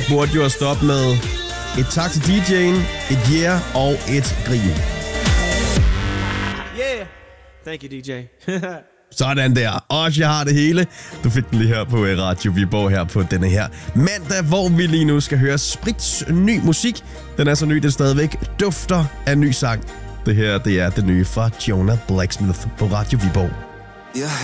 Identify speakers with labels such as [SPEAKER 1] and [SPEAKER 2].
[SPEAKER 1] burde jo have stoppet med et tak til DJ'en, et yeah og et grin.
[SPEAKER 2] Yeah. Thank you, DJ.
[SPEAKER 1] Sådan der. Også jeg har det hele. Du fik den lige her på Radio Viborg her på denne her mandag, hvor vi lige nu skal høre sprits ny musik. Den er så ny, det stadigvæk dufter af ny sang. Det her, det er det nye fra Jonah Blacksmith på Radio Viborg.